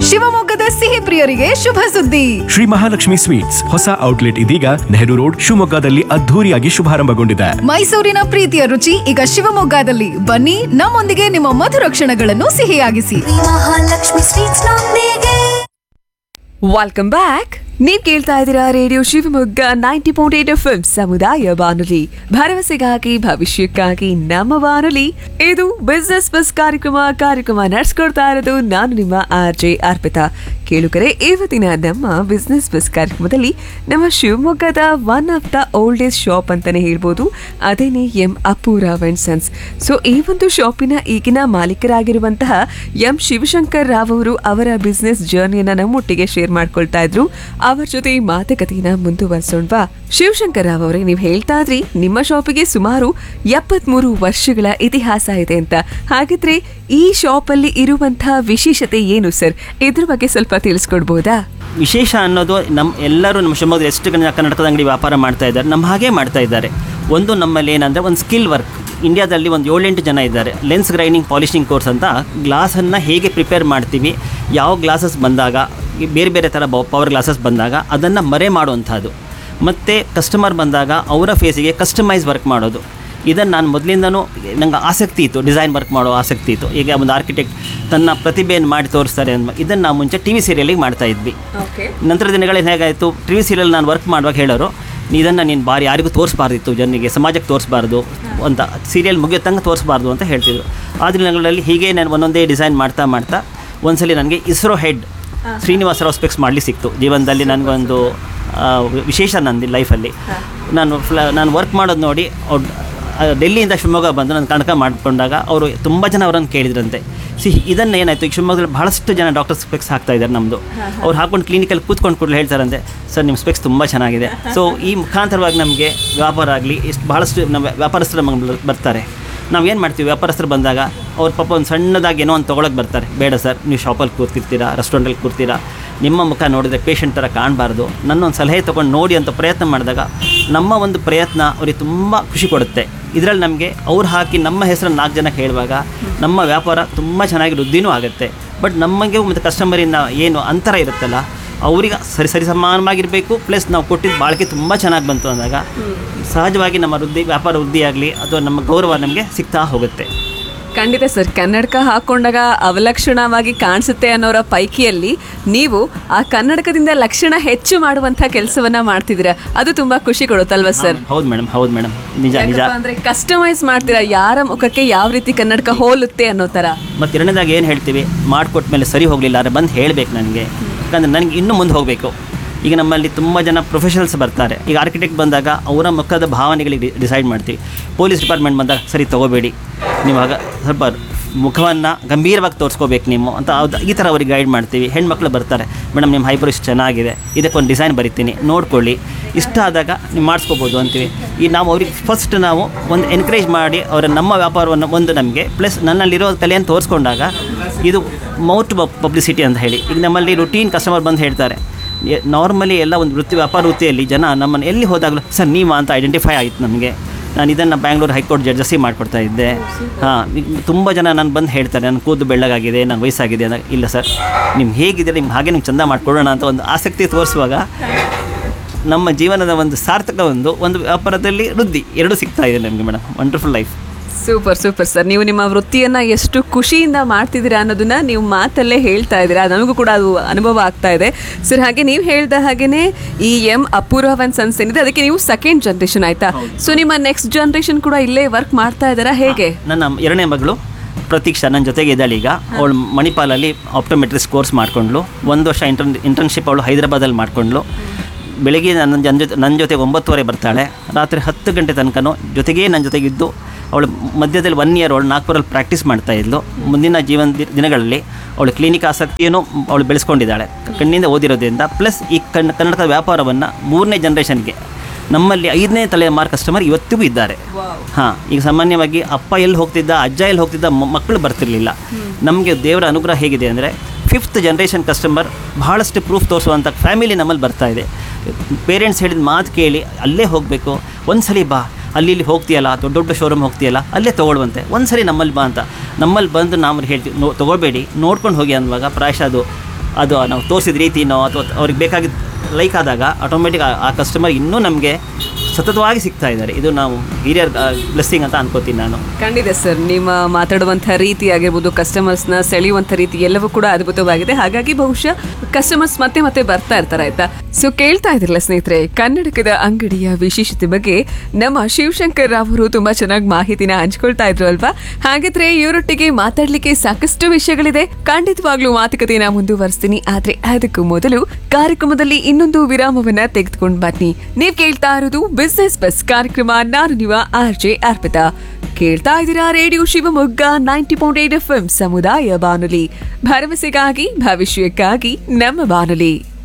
ಶಿವಮೊಗ್ಗದ ಸಿಹಿ ಪ್ರಿಯರಿಗೆ ಶುಭ ಸುದ್ದಿ. ಶ್ರೀ ಮಹಾಲಕ್ಷ್ಮಿ ಸ್ವೀಟ್ಸ್ ಹೊಸ ಔಟ್ಲೆಟ್ ಇದೀಗ ನೆಹರು ರೋಡ್ ಶಿವಮೊಗ್ಗದಲ್ಲಿ ಅದ್ಧೂರಿಯಾಗಿ ಶುಭಾರಂಭಗೊಂಡಿದೆ. ಮೈಸೂರಿನ ಪ್ರೀತಿಯ ರುಚಿ ಈಗ ಶಿವಮೊಗ್ಗದಲ್ಲಿ. ಬನ್ನಿ, ನಮ್ಮೊಂದಿಗೆ ನಿಮ್ಮ ಮಧುರ ಕ್ಷಣಗಳನ್ನು ಸಿಹಿಯಾಗಿಸಿ. ಮಹಾಲಕ್ಷ್ಮಿ ಸ್ವೀಟ್ಸ್ ನೊಂದಿಗೆ. Welcome back. ನೀವ್ ಕೇಳ್ತಾ ಇದ್ದೀರಾ ರೇಡಿಯೋ ಶಿವಮೊಗ್ಗ 90.8 FM ಸಮುದಾಯ ಬಾನುಲಿ, ಭರವಸೆಗಾಗಿ ಭವಿಷ್ಯಕ್ಕಾಗಿ ನಮ್ಮ ಬಾನುಲಿ. ಇದು ಬಿಸ್ನೆಸ್ ಬಸ್ ಕಾರ್ಯಕ್ರಮ ನಡೆಸ್ಕೊಡ್ತಾ ಇರೋದು ನಾನು ನಿಮ್ಮ RJ ಅರ್ಪಿತಾ. ಕೇಳುಗರೆ, ಇವತ್ತಿನ ನಮ್ಮ ಬಿಸ್ನೆಸ್ ಬಸ್ ಕಾರ್ಯಕ್ರಮದಲ್ಲಿ ನಮ್ಮ ಶಿವಮೊಗ್ಗದ one of the oldest shop ಅಂತಾನೆ ಹೇಳ್ಬೋದು, ಅದೇನೆ M Appu Rao and sons. So ಈ ಒಂದು ಶಾಪಿನ ಈಗಿನ ಮಾಲೀಕರಾಗಿರುವಂತಹ ಎಂ ಶಿವಶಂಕರ್ ರಾವ್ ಅವರು ಅವರ ಬಿಸ್ನೆಸ್ ಜರ್ನಿಯನ್ನ ನಮ್ಮೊಟ್ಟಿಗೆ ಶೇರ್ ಮಾಡ್ಕೊಳ್ತಾ ಇದ್ರು. ಅವರ ಜೊತೆ ಮಾತುಕತೆನ ಮುಂದುವರಿಸೋಣವಾ? ಶಿವಶಂಕರ್ ರಾವ್ ಅವರೇ, ನೀವು ಹೇಳ್ತಾ ಇದ್ರಿ ನಿಮ್ಮ ಶಾಪಿಗೆ ಸುಮಾರು 73 ವರ್ಷಗಳ ಇತಿಹಾಸ ಇದೆ ಅಂತ. ಹಾಗಿದ್ರೆ ಈ ಶಾಪ್ ಅಲ್ಲಿ ಇರುವಂತಹ ವಿಶೇಷತೆ ಏನು ಸರ್? ಇದ್ರ ಬಗ್ಗೆ ಸ್ವಲ್ಪ ತಿಳಿಸ್ಕೊಡ್ಬೋದಾ? ವಿಶೇಷ ಅನ್ನೋದು ಎಲ್ಲರೂ ನಮ್ಮ ಶಿವಮೊಗ್ಗದ ಎಷ್ಟು ಜನ ಕನ್ನಡಕದ ಅಂಗಡಿ ವ್ಯಾಪಾರ ಮಾಡ್ತಾ ಇದ್ದಾರೆ, ನಮ್ಮ ಹಾಗೆ ಮಾಡ್ತಾ ಇದ್ದಾರೆ. ಒಂದು ನಮ್ಮಲ್ಲಿ ಏನಂದರೆ ಒಂದು ಸ್ಕಿಲ್ ವರ್ಕ್. ಇಂಡಿಯಾದಲ್ಲಿ ಒಂದು 7-8 ಜನ ಇದ್ದಾರೆ. ಲೆನ್ಸ್ ಗ್ರೈಂಡಿಂಗ್ ಪಾಲಿಶಿಂಗ್ ಕೋರ್ಸ್ ಅಂತ, ಗ್ಲಾಸನ್ನು ಹೇಗೆ ಪ್ರಿಪೇರ್ ಮಾಡ್ತೀವಿ, ಯಾವ ಗ್ಲಾಸಸ್ ಬಂದಾಗ, ಬೇರೆ ಬೇರೆ ಥರ ಪವರ್ ಗ್ಲಾಸಸ್ ಬಂದಾಗ ಅದನ್ನು ಮರೆ ಮಾಡುವಂಥದ್ದು, ಮತ್ತು ಕಸ್ಟಮರ್ ಬಂದಾಗ ಅವರ ಫೇಸಿಗೆ ಕಸ್ಟಮೈಸ್ ವರ್ಕ್ ಮಾಡೋದು. ಇದನ್ನು ನಾನು ಮೊದಲಿಂದನೂ ನಂಗೆ ಆಸಕ್ತಿ ಇತ್ತು, ಡಿಸೈನ್ ವರ್ಕ್ ಮಾಡೋ ಆಸಕ್ತಿ ಇತ್ತು. ಈಗ ಒಂದು ಆರ್ಕಿಟೆಕ್ಟ್ ತನ್ನ ಪ್ರತಿಭೆಯನ್ನು ಮಾಡಿ ತೋರಿಸ್ತಾರೆ ಅಂತ ಇದನ್ನು ನಾವು ಮುಂಚೆ TV ಸೀರಿಯಲಿಗೆ ಮಾಡ್ತಾಯಿದ್ವಿ. ನಂತರ ದಿನಗಳಲ್ಲಿ ಹೇಗಾಯಿತು, TV ಸೀರಿಯಲ್ ನಾನು ವರ್ಕ್ ಮಾಡುವಾಗ ಹೇಳೋರು, ಇದನ್ನು ನೀನು ಬಾರಿ ಯಾರಿಗೂ ತೋರಿಸ್ಬಾರ್ದಿತ್ತು, ಜನರಿಗೆ ಸಮಾಜಕ್ಕೆ ತೋರಿಸ್ಬಾರ್ದು ಅಂತ, ಸೀರಿಯಲ್ ಮುಗಿಯೋತಂಗೆ ತೋರಿಸ್ಬಾರ್ದು ಅಂತ ಹೇಳ್ತಿದ್ರು. ಆ ದಿನಗಳಲ್ಲಿ ಹೀಗೆ ನಾನು ಒಂದೊಂದೇ ಡಿಸೈನ್ ಮಾಡ್ತಾ ಒಂದ್ಸಲಿ ನನಗೆ ಇಸ್ರೋ ಹೆಡ್ ಶ್ರೀನಿವಾಸರಾವ್ ಸ್ಪೆಕ್ಸ್ ಮಾಡಲಿ ಸಿಕ್ತು. ಜೀವನದಲ್ಲಿ ನನಗೊಂದು ವಿಶೇಷ ನಂದು ಲೈಫಲ್ಲಿ. ನಾನು ವರ್ಕ್ ಮಾಡೋದು ನೋಡಿ ಡೆಲ್ಲಿಯಿಂದ ಶಿವಮೊಗ್ಗ ಬಂದು ನಾನು ಕಣಕ ಮಾಡಿಕೊಂಡಾಗ ಅವರು ತುಂಬ ಜನ ಅವರನ್ನು ಕೇಳಿದ್ರಂತೆ, ಇದನ್ನು ಏನಾಯಿತು, ಈಗ ಶಿವಮೊಗ್ಗದಲ್ಲಿ ಬಹಳಷ್ಟು ಜನ ಡಾಕ್ಟರ್ ಸ್ಪೆಕ್ಸ್ ಹಾಕ್ತಾ ಇದ್ದಾರೆ ನಮ್ಮದು. ಅವ್ರು ಹಾಕೊಂಡು ಕ್ಲಿನಿಕಲ್ಲಿ ಕೂತ್ಕೊಂಡು ಕೂಡಲೇ ಹೇಳ್ತಾರಂತೆ, ಸರ್ ನಿಮ್ಮ ಸ್ಪೆಕ್ಸ್ ತುಂಬ ಚೆನ್ನಾಗಿದೆ. ಸೊ ಈ ಮುಖಾಂತರವಾಗಿ ನಮಗೆ ವ್ಯಾಪಾರ ಆಗಲಿ, ಬಹಳಷ್ಟು ನಮ್ಮ ವ್ಯಾಪಾರಸ್ಥರು ನಮಗೆ ಬರ್ತಾರೆ. ನಾವು ಏನು ಮಾಡ್ತೀವಿ, ವ್ಯಾಪಾರಸ್ಥರು ಬಂದಾಗ ಅವ್ರ ಪಾಪ ಒಂದು ಸಣ್ಣದಾಗಿ ಏನೋ ಒಂದು ತೊಗೊಳಕ್ಕೆ ಬರ್ತಾರೆ. ಬೇಡ ಸರ್, ನೀವು ಶಾಪಲ್ಲಿ ಕೂರ್ತಿರ್ತೀರಾ, ರೆಸ್ಟೋರೆಂಟಲ್ಲಿ ಕೂರ್ತೀರಾ, ನಿಮ್ಮ ಮುಖ ನೋಡಿದರೆ ಪೇಷಂಟ್ ಥರ ಕಾಣಬಾರ್ದು, ನನ್ನೊಂದು ಸಲಹೆ ತೊಗೊಂಡು ನೋಡಿ ಅಂತ ಪ್ರಯತ್ನ ಮಾಡಿದಾಗ ನಮ್ಮ ಒಂದು ಪ್ರಯತ್ನ ಅವ್ರಿಗೆ ತುಂಬ ಖುಷಿ ಕೊಡುತ್ತೆ. ಇದರಲ್ಲಿ ನಮಗೆ ಅವ್ರು ಹಾಕಿ ನಮ್ಮ ಹೆಸರನ್ನು 4 ಜನಕ್ಕೆ ಹೇಳುವಾಗ ನಮ್ಮ ವ್ಯಾಪಾರ ತುಂಬ ಚೆನ್ನಾಗಿ ವೃದ್ಧಿನೂ ಆಗುತ್ತೆ. ಬಟ್ ನಮಗೆ ಮತ್ತು ಕಸ್ಟಮರಿಂದ ಏನು ಅಂತರ ಇರುತ್ತಲ್ಲ, ಅವ್ರಿಗೆ ಸರಿ ಸಮಾನವಾಗಿರಬೇಕು. ಪ್ಲಸ್ ನಾವು ಕೊಟ್ಟಿದ್ದು ಬಾಳಿಕೆ ತುಂಬ ಚೆನ್ನಾಗಿ ಬಂತು ಅಂದಾಗ ಸಹಜವಾಗಿ ನಮ್ಮ ವ್ಯಾಪಾರ ವೃದ್ಧಿಯಾಗಲಿ ಅಥವಾ ನಮ್ಮ ಗೌರವ ನಮಗೆ ಸಿಗ್ತಾ ಹೋಗುತ್ತೆ. ಖಂಡಿತ ಸರ್, ಕನ್ನಡಕ ಹಾಕೊಂಡಾಗ ಅವಲಕ್ಷಣವಾಗಿ ಕಾಣಿಸುತ್ತೆ ಅನ್ನೋರ ಪೈಕಿಯಲ್ಲಿ ನೀವು ಆ ಕನ್ನಡಕದಿಂದ ಲಕ್ಷಣ ಹೆಚ್ಚು ಮಾಡುವಂಥ ಕೆಲಸವನ್ನ ಮಾಡ್ತಿದ್ದೀರಾ. ಅದು ತುಂಬಾ ಖುಷಿ ಕೊಡುತ್ತಲ್ವಾ ಸರ್? ಹೌದು ಮೇಡಮ್, ನಿಜ. ಅಂದ್ರೆ ಕಸ್ಟಮೈಸ್ ಮಾಡ್ತೀರಾ, ಯಾರ ಮುಖಕ್ಕೆ ಯಾವ ರೀತಿ ಕನ್ನಡಕ ಹೋಲುತ್ತೆ ಅನ್ನೋ ಥರ. ಮತ್ತು ಎರಡನೇದಾಗಿ ಏನು ಹೇಳ್ತೀವಿ, ಮಾಡಿಕೊಟ್ಟ ಮೇಲೆ ಸರಿ ಹೋಗಲಿಲ್ಲ ಅಂದರೆ ಬಂದು ಹೇಳಬೇಕು ನನಗೆ, ಯಾಕಂದರೆ ನನಗೆ ಇನ್ನೂ ಮುಂದೆ ಹೋಗಬೇಕು. ಈಗ ನಮ್ಮಲ್ಲಿ ತುಂಬ ಜನ ಪ್ರೊಫೆಷನಲ್ಸ್ ಬರ್ತಾರೆ. ಈಗ ಆರ್ಕಿಟೆಕ್ಟ್ ಬಂದಾಗ ಅವರ ಮುಖದ ಭಾವನೆಗಳಿಗೆ ಡಿಸೈಡ್ ಮಾಡ್ತೀವಿ. ಪೊಲೀಸ್ ಡಿಪಾರ್ಟ್ಮೆಂಟ್ ಬಂದಾಗ ಸರಿ ತೊಗೋಬೇಡಿ, ನೀವು ಆಗ ಸ್ವಲ್ಪ ಮುಖವನ್ನು ಗಂಭೀರವಾಗಿ ತೋರಿಸ್ಕೋಬೇಕು ನೀವು ಅಂತ ಈ ಥರ ಅವ್ರಿಗೆ ಗೈಡ್ ಮಾಡ್ತೀವಿ. ಹೆಣ್ಮಕ್ಳು ಬರ್ತಾರೆ, ಮೇಡಮ್ ನಿಮ್ಮ ಹೈಬ್ರೋ ಇಷ್ಟು ಚೆನ್ನಾಗಿದೆ, ಇದಕ್ಕೊಂದು ಡಿಸೈನ್ ಬರಿತೀನಿ ನೋಡ್ಕೊಳ್ಳಿ, ಇಷ್ಟ ಆದಾಗ ನೀವು ಮಾಡಿಸ್ಕೋಬೋದು ಅಂತೀವಿ. ನಾವು ಅವ್ರಿಗೆ ಫಸ್ಟ್ ನಾವು ಒಂದು ಎನ್ಕರೇಜ್ ಮಾಡಿ ಅವರ ನಮ್ಮ ವ್ಯಾಪಾರವನ್ನು ಒಂದು ನಮಗೆ ಪ್ಲಸ್ ನನ್ನಲ್ಲಿರೋ ಕಲೆಯನ್ನು ತೋರಿಸ್ಕೊಂಡಾಗ ಇದು ಮೌತ್ ಪಬ್ಲಿಸಿಟಿ ಅಂತ ಹೇಳಿ. ಈಗ ನಮ್ಮಲ್ಲಿ ರುಟೀನ್ ಕಸ್ಟಮರ್ ಬಂದು ಹೇಳ್ತಾರೆ, ನಾರ್ಮಲಿ ಎಲ್ಲ ಒಂದು ವ್ಯಾಪಾರ ವೃತ್ತಿಯಲ್ಲಿ ಜನ ನಮ್ಮನ್ನು ಎಲ್ಲಿ ಹೋದಾಗಲೂ ಸರ್ ನೀವಾ ಅಂತ ಐಡೆಂಟಿಫೈ ಆಯಿತು ನಮಗೆ. ನಾನು ಇದನ್ನು ಬ್ಯಾಂಗ್ಳೂರು ಹೈಕೋರ್ಟ್ ಜಡ್ಜಸ್ಸಿ ಮಾಡಿಕೊಡ್ತಾ ಇದ್ದೆ. ತುಂಬ ಜನ ನಾನು ಬಂದು ಹೇಳ್ತಾರೆ, ನನ್ನ ಕೂದಲು ಬೆಳ್ಳಗಾಗಿದೆ, ನನ್ನ ವಯಸ್ಸಾಗಿದೆ ಅಂದಾಗ, ಇಲ್ಲ ಸರ್ ನಿಮ್ಗೆ ಹೇಗಿದೆ ನಿಮ್ಗೆ ಹಾಗೆ ನಿಮ್ಗೆ ಚಂದ ಮಾಡಿಕೊಡೋಣ ಅಂತ ಒಂದು ಆಸಕ್ತಿ ತೋರಿಸುವಾಗ ನಮ್ಮ ಜೀವನದ ಒಂದು ಸಾರ್ಥಕ ಒಂದು ವ್ಯಾಪಾರದಲ್ಲಿ ವೃದ್ಧಿ ಎರಡೂ ಸಿಗ್ತಾ ಇದೆ ನಮಗೆ madam. Wonderful life. Super sir, ನೀವು ನಿಮ್ಮ ವೃತ್ತಿಯನ್ನ ಎಷ್ಟು ಖುಷಿಯಿಂದ ಮಾಡ್ತಿದ್ದೀರಾ ಅನ್ನೋದನ್ನ ನೀವು ಮಾತಲ್ಲೇ ಹೇಳ್ತಾ ಇದ್ದೀರಾ. ನಮಗೂ ಕೂಡ ಅದು ಅನುಭವ ಆಗ್ತಾ ಇದೆ ಸರ್. ಹಾಗೆ ನೀವು ಹೇಳ್ದ ಹಾಗೇನೆ ಈ ಎಂ ಅಪ್ಪುರಾವ್ ಅಂಡ್ ಸನ್ಸ್ ಏನಿದೆ ಅದಕ್ಕೆ ನೀವು ಸೆಕೆಂಡ್ ಜನರೇಷನ್ ಆಯ್ತಾ? ಸೊ ನಿಮ್ಮ ನೆಕ್ಸ್ಟ್ ಜನರೇಷನ್ ಕೂಡ ಇಲ್ಲೇ ವರ್ಕ್ ಮಾಡ್ತಾ ಇದ್ದಾರಾ ಹೇಗೆ? ನನ್ನ 2ನೇ ಮಗಳು ಪ್ರತೀಕ್ಷಾ ನನ್ನ ಜೊತೆಗೆ ಇದ್ದಾಳೆ. ಈಗ ಅವಳು ಮಣಿಪಾಲಲ್ಲಿ ಆಪ್ಟೋಮೆಟ್ರಿಕ್ಸ್ ಕೋರ್ಸ್ ಮಾಡಿಕೊಂಡ್ಳು. 1 ವರ್ಷ ಇಂಟರ್ನ್ಶಿಪ್ ಅವಳು ಹೈದರಾಬಾದಲ್ಲಿ ಮಾಡಿಕೊಂಡ್ಳು. ಬೆಳಗ್ಗೆ ನನ್ನ ಜೊತೆಗೆ 9:30 ಬರ್ತಾಳೆ, ರಾತ್ರಿ 10 ಗಂಟೆ ತನಕನೂ ಜೊತೆಗೇ ನನ್ನ ಜೊತೆಗಿದ್ದು ಅವಳು ಮಧ್ಯದಲ್ಲಿ 1 ಇಯರ್ ಅವಳು ನಾಗ್ಪುರಲ್ಲಿ ಪ್ರಾಕ್ಟೀಸ್ ಮಾಡ್ತಾಯಿದ್ಲು. ಮುಂದಿನ ದಿನಗಳಲ್ಲಿ ಅವಳು ಕ್ಲಿನಿಕ್ ಆಸಕ್ತಿಯನ್ನು ಅವಳು ಬೆಳೆಸ್ಕೊಂಡಿದ್ದಾಳೆ ಕಣ್ಣಿಂದ ಓದಿರೋದ್ರಿಂದ. ಪ್ಲಸ್ ಈ ಕನ್ನಡಕದ ವ್ಯಾಪಾರವನ್ನು 3ನೇ ಜನ್ರೇಷನ್ಗೆ ನಮ್ಮಲ್ಲಿ 5ನೇ ತಲೆಮಾರು ಕಸ್ಟಮರ್ ಇವತ್ತಿಗೂ ಇದ್ದಾರೆ. ಈಗ ಸಾಮಾನ್ಯವಾಗಿ ಅಪ್ಪ ಎಲ್ಲಿ ಹೋಗ್ತಿದ್ದ, ಅಜ್ಜ ಎಲ್ಲಿ ಹೋಗ್ತಿದ್ದ, ಮಕ್ಕಳು ಬರ್ತಿರ್ಲಿಲ್ಲ. ನಮಗೆ ದೇವರ ಅನುಗ್ರಹ ಹೇಗಿದೆ ಅಂದರೆ 5th ಜನರೇಷನ್ ಕಸ್ಟಮರ್ ಬಹಳಷ್ಟು ಪ್ರೂಫ್ ತೋರಿಸುವಂಥ ಫ್ಯಾಮಿಲಿ ನಮ್ಮಲ್ಲಿ ಬರ್ತಾ ಇದೆ. ಪೇರೆಂಟ್ಸ್ ಹೇಳಿದ ಮಾತು ಕೇಳಿ ಅಲ್ಲೇ ಹೋಗಬೇಕು, ಒಂದ್ಸಲಿ ಬಾ, ಅಲ್ಲಿ ಹೋಗ್ತೀಯಲ್ಲ, ದೊಡ್ಡ ಶೋರೂಮ್ ಹೋಗ್ತೀಯಲ್ಲ, ಅಲ್ಲೇ ತೊಗೊಳ್ಳುವಂತೆ, ಒಂದ್ಸರಿ ನಮ್ಮಲ್ಲಿ ಬಾ ಅಂತ. ನಮ್ಮಲ್ಲಿ ಬಂದು ನಾವು ಹೇಳ್ತೀವಿ, ತೊಗೊಳ್ಬೇಡಿ, ನೋಡ್ಕೊಂಡು ಹೋಗಿ ಅನ್ನುವಾಗ ಪ್ರಾಯಶಃ ಅದು ನಾವು ತೋರಿಸಿದ ರೀತಿನೋ ಅಥವಾ ಅವ್ರಿಗೆ ಬೇಕಾಗಿದ್ದ ಲೈಕ್ ಆದಾಗ ಆಟೋಮೆಟಿಕ್ ಆ ಕಸ್ಟಮರ್ ಇನ್ನೂ ನಮಗೆ ಸತತವಾಗಿ ಸಿಗ್ತಾ ಇದ್ದಾರೆ. ಇದು ನಾವು ಹಿರಿಯರ್ ಬ್ಲೆಸ್ಸಿಂಗ್ ಅಂತ ಅನ್ಕೋತೀನಿ ನಾನು. ಖಂಡಿತ ಸರ್, ನಿಮ್ಮ ಮಾತಾಡುವಂಥ ರೀತಿ ಆಗಿರ್ಬೋದು, ಕಸ್ಟಮರ್ಸ್ನ ಸೆಳೆಯುವಂಥ ರೀತಿ ಎಲ್ಲವೂ ಕೂಡ ಅದ್ಭುತವಾಗಿದೆ. ಹಾಗಾಗಿ ಬಹುಶಃ ಕಸ್ಟಮರ್ಸ್ ಮತ್ತೆ ಮತ್ತೆ ಬರ್ತಾ ಇರ್ತಾರೆ ಆಯ್ತಾ. ಸೊ ಕೇಳ್ತಾ ಇದ್ರಲ್ಲ ಸ್ನೇಹಿತರೆ, ಕನ್ನಡಕದ ಅಂಗಡಿಯ ವಿಶೇಷತೆ ಬಗ್ಗೆ ನಮ್ಮ ಶಿವಶಂಕರ್ ಅವರು ತುಂಬಾ ಚೆನ್ನಾಗಿ ಮಾಹಿತಿನ ಹಂಚ್ಕೊಳ್ತಾ ಇದ್ರು ಅಲ್ವಾ. ಹಾಗಿದ್ರೆ ಇವರೊಟ್ಟಿಗೆ ಮಾತಾಡ್ಲಿಕ್ಕೆ ಸಾಕಷ್ಟು ವಿಷಯಗಳಿದೆ. ಖಂಡಿತವಾಗ್ಲೂ ಮಾತುಕತೆನ ಮುಂದುವರಿಸ್ತೀನಿ. ಆದ್ರೆ ಅದಕ್ಕೂ ಮೊದಲು ಕಾರ್ಯಕ್ರಮದಲ್ಲಿ ಇನ್ನೊಂದು ವಿರಾಮವನ್ನ ತೆಗೆದುಕೊಂಡು ಬನ್ನಿ. ನೀವ್ ಕೇಳ್ತಾ ಇರೋದು ಬಿಸ್ನೆಸ್ ಬಸ್ ಕಾರ್ಯಕ್ರಮ. ನಾನು ನಿಮ್ಮ RJ ಅರ್ಪಿತಾ. ಕೇಳ್ತಾ ಇದ್ದೀರಾ ರೇಡಿಯೋ ಶಿವಮೊಗ್ಗ 90.8 FM ಸಮುದಾಯ ಬಾನುಲಿ, ಭರವಸೆಗಾಗಿ ಭವಿಷ್ಯಕ್ಕಾಗಿ ನಮ್ಮ ಬಾನುಲಿ.